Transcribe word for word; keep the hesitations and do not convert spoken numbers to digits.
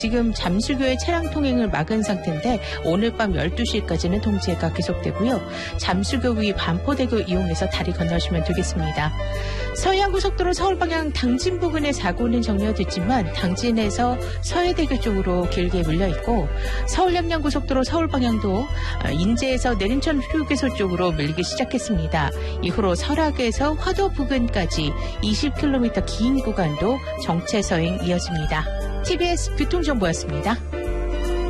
지금 잠수교의 차량 통행을 막은 상태인데 오늘 밤 열두 시까지는 통제가 계속되고요. 잠수교 위 반포대교 이용해서 다리 건너시면 되겠습니다. 서해안고속도로 서울 방향 당진 부근의 사고는 정리됐지만 당진에서 서해대교 쪽으로 길게 밀려있고 서울 양양고속도로 서울 방향도 인제에서 내린천 휴게소 쪽으로 밀리기 시작했습니다. 이후로 설악에서 화도 부근까지 이십 킬로미터 긴 구간도 정체 서행 이어집니다. 티비에스 교통정보였습니다.